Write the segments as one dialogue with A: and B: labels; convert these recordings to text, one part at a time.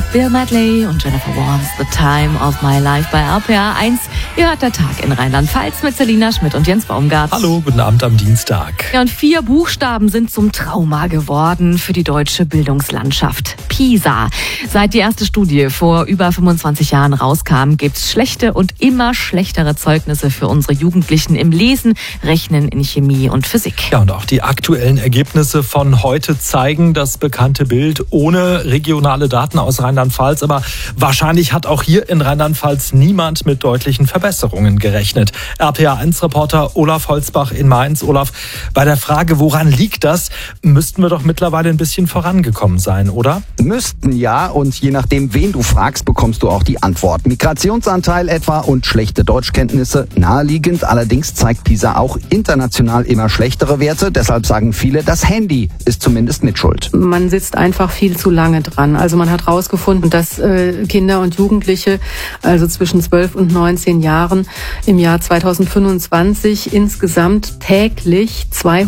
A: Bill Medley und Jennifer Warnes, The Time of My Life bei RPA 1. Ihr hört der Tag in Rheinland-Pfalz mit Selina Schmidt und Jens Baumgart.
B: Hallo, guten Abend am Dienstag.
A: Ja, und 4 Buchstaben sind zum Trauma geworden für die deutsche Bildungslandschaft. PISA. Seit die erste Studie vor über 25 Jahren rauskam, gibt's schlechte und immer schlechtere Zeugnisse für unsere Jugendlichen im Lesen, Rechnen, in Chemie und Physik.
B: Ja, und auch die aktuellen Ergebnisse von heute zeigen das bekannte Bild ohne regionale Daten aus Rheinland-Pfalz. Aber wahrscheinlich hat auch hier in Rheinland-Pfalz niemand mit deutlichen Verbesserungen gerechnet. RPA1-Reporter Olaf Holzbach in Mainz. Olaf, bei der Frage, woran liegt das, müssten wir doch mittlerweile ein bisschen vorangekommen sein, oder?
C: Müssten ja, und je nachdem, wen du fragst, bekommst du auch die Antwort. Migrationsanteil etwa und schlechte Deutschkenntnisse naheliegend. Allerdings zeigt PISA auch international immer schlechtere Werte. Deshalb sagen viele, das Handy ist zumindest mitschuld.
D: Man sitzt einfach viel zu lange dran. Also man hat herausgefunden, dass Kinder und Jugendliche, also zwischen 12 und 19 Jahren, im Jahr 2025 insgesamt täglich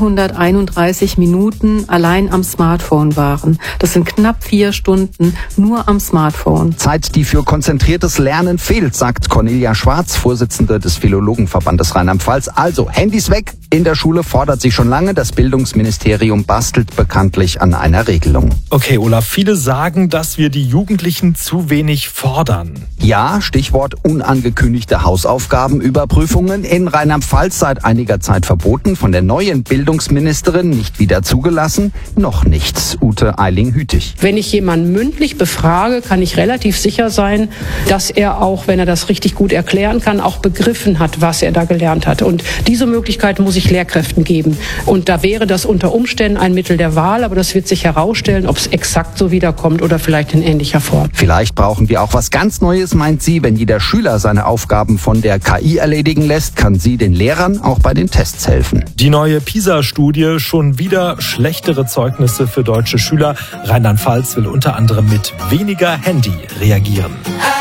D: 231 Minuten allein am Smartphone waren. Das sind knapp 4 Stunden nur am Smartphone.
C: Zeit, die für konzentriertes Lernen fehlt, sagt Cornelia Schwarz, Vorsitzende des Philologenverbandes Rheinland-Pfalz. Also Handys weg. In der Schule fordert sie schon lange. Das Bildungsministerium bastelt bekanntlich an einer Regelung.
B: Okay, Olaf, viele sagen, dass wir die Jugendlichen zu wenig fordern.
C: Ja, Stichwort unangekündigte Hausaufgabenüberprüfungen. In Rheinland-Pfalz seit einiger Zeit verboten, von der neuen Bildungsministerin nicht wieder zugelassen. Noch nichts. Ute Eiling-Hütig.
E: Wenn ich jemanden mündlich befrage, kann ich relativ sicher sein, dass er auch, wenn er das richtig gut erklären kann, auch begriffen hat, was er da gelernt hat. Und diese Möglichkeit muss ich Lehrkräften geben. Und da wäre das unter Umständen ein Mittel der Wahl, aber das wird sich herausstellen, ob es exakt so wiederkommt oder vielleicht in ähnlicher Form.
C: Vielleicht brauchen wir auch was ganz Neues, meint sie. Wenn jeder Schüler seine Aufgaben von der KI erledigen lässt, kann sie den Lehrern auch bei den Tests helfen.
B: Die neue PISA-Studie, schon wieder schlechtere Zeugnisse für deutsche Schüler. Rheinland-Pfalz will unter anderem mit weniger Handy reagieren.